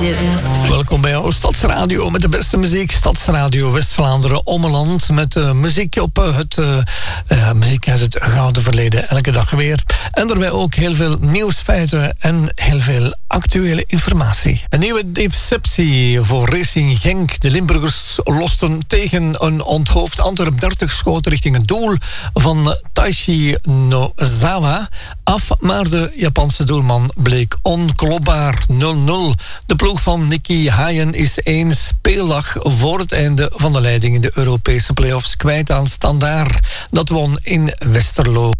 didn't. Welkom bij jouw Stadsradio met de beste muziek. Stadsradio West-Vlaanderen Ommeland met muziek op muziek uit het gouden verleden. Elke dag weer. En daarbij ook heel veel nieuwsfeiten en heel veel actuele informatie. Een nieuwe deceptie voor Racing Genk. De Limburgers losten tegen een onthoofd Antwerp 30 schoten richting het doel van Taishi Nozawa af, maar de Japanse doelman bleek onklopbaar. 0-0. De ploeg van Nicky Hayen is 1 speeldag voor het einde van de leiding in de Europese play-offs kwijt aan Standaard. Dat won in Westerlo.